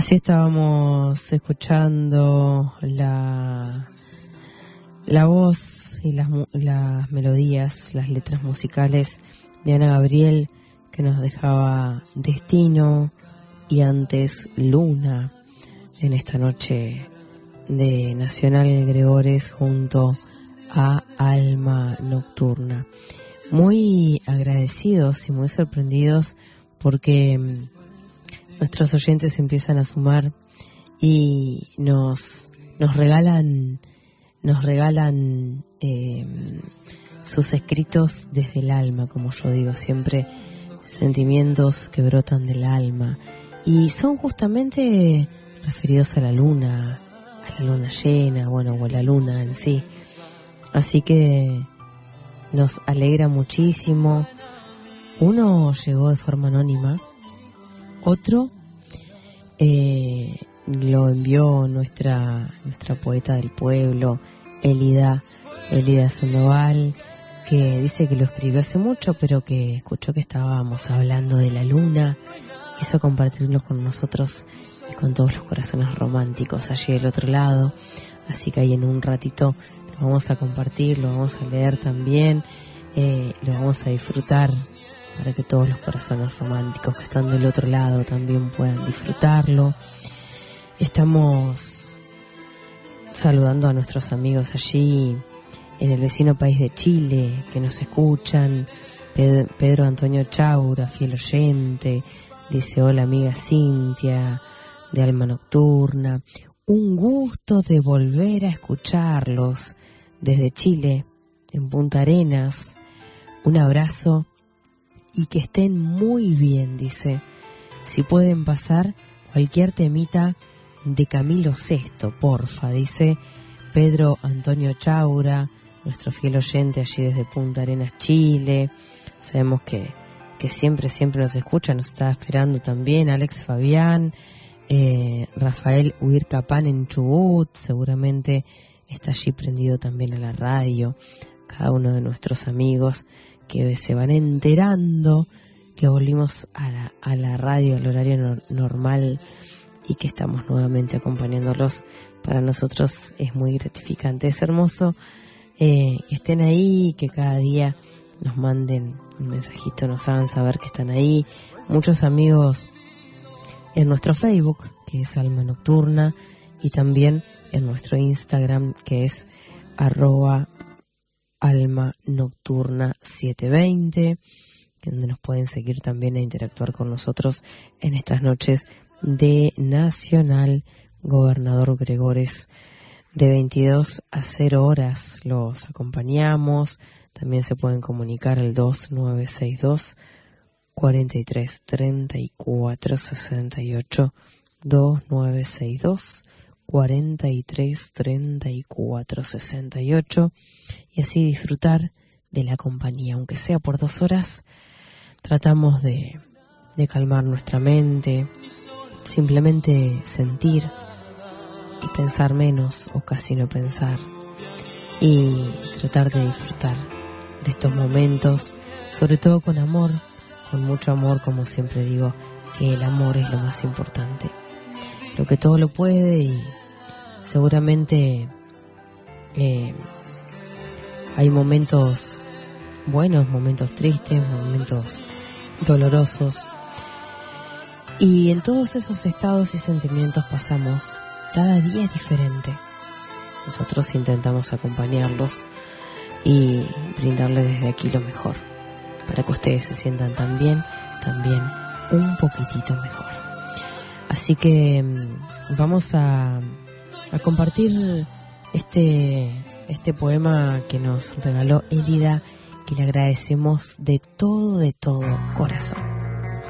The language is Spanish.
Así estábamos escuchando la voz y las melodías, las letras musicales de Ana Gabriel, que nos dejaba Destino y antes Luna en esta noche de Nacional Gregores junto a Alma Nocturna. Muy agradecidos y muy sorprendidos porque nuestros oyentes empiezan a sumar y nos regalan sus escritos desde el alma, como yo digo siempre, sentimientos que brotan del alma, y son justamente referidos a la luna llena, o a la luna en sí. Así que nos alegra muchísimo. Uno llegó de forma anónima, otro lo envió nuestra poeta del pueblo, Elida Sandoval, que dice que lo escribió hace mucho, pero que escuchó que estábamos hablando de la luna, quiso compartirlo con nosotros y con todos los corazones románticos allí del otro lado. Así que ahí en un ratito lo vamos a compartir, lo vamos a leer también, lo vamos a disfrutar para que todos los corazones románticos que están del otro lado también puedan disfrutarlo. Estamos saludando a nuestros amigos allí en el vecino país de Chile que nos escuchan. Pedro Antonio Chaura, fiel oyente, dice: hola amiga Cintia de Alma Nocturna, un gusto de volver a escucharlos desde Chile, en Punta Arenas, un abrazo y que estén muy bien, dice. Si pueden pasar cualquier temita de Camilo VI, porfa, dice Pedro Antonio Chaura, nuestro fiel oyente allí desde Punta Arenas, Chile. Sabemos que siempre nos escucha, nos está esperando también Alex Fabián, Rafael Huircapán en Chubut, seguramente está allí prendido también a la radio. Cada uno de nuestros amigos que se van enterando que volvimos a la radio, al horario normal, y que estamos nuevamente acompañándolos. Para nosotros es muy gratificante, es hermoso que estén ahí, que cada día nos manden un mensajito, nos hagan saber que están ahí. Muchos amigos en nuestro Facebook, que es Alma Nocturna, y también en nuestro Instagram, que es @Alma Nocturna 720, donde nos pueden seguir también e interactuar con nosotros en estas noches de Nacional Gobernador Gregores, de 22 a 0 horas los acompañamos. También se pueden comunicar al 2962 43 34 68, 2962 43 34 68, y así disfrutar de la compañía, aunque sea por 2 horas. Tratamos de calmar nuestra mente, simplemente sentir y pensar menos o casi no pensar, y tratar de disfrutar de estos momentos, sobre todo con amor, con mucho amor, como siempre digo, que el amor es lo más importante, lo que todo lo puede. Y seguramente hay momentos buenos, momentos tristes, momentos dolorosos, y en todos esos estados y sentimientos pasamos. Cada día es diferente. Nosotros intentamos acompañarlos y brindarles desde aquí lo mejor, para que ustedes se sientan también un poquitito mejor. Así que vamos a compartir este poema que nos regaló Elida, que le agradecemos de todo corazón.